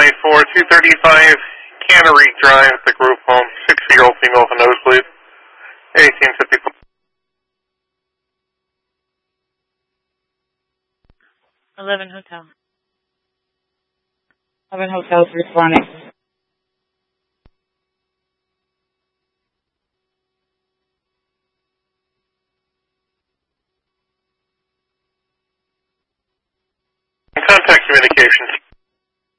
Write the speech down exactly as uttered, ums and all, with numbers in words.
five four two thirty-five Cannery Drive, the group home, six-year-old female with a nosebleed. eighteen fifty-four. eleven Hotel. eleven Hotel, responding. Contact communications.